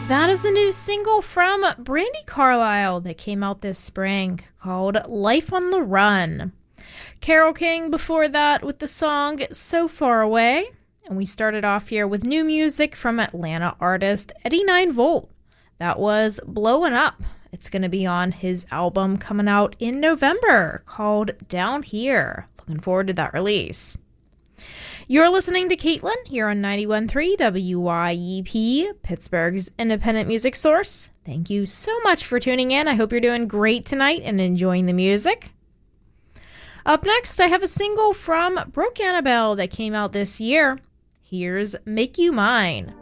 That is a new single from Brandi Carlile that came out this spring called Life on the Run. Carole King before that with the song So Far Away. And we started off here with new music from Atlanta artist Eddie 9volt. That was Blowin' Up. It's going to be on his album coming out in November called Down Here. Looking forward to that release. You're listening to Caitlin here on 91.3 WYEP, Pittsburgh's independent music source. Thank you so much for tuning in. I hope you're doing great tonight and enjoying the music. Up next, I have a single from Brooke Annabelle that came out this year. Here's Make You Mine.